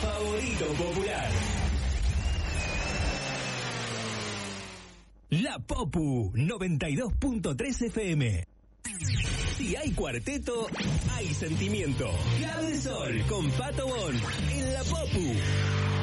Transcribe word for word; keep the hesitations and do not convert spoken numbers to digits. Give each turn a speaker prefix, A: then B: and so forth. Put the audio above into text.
A: favorito popular. La Popu noventa y dos punto tres F M. Si hay cuarteto, hay sentimiento. Clave del Sol con Pato Bon en La Popu.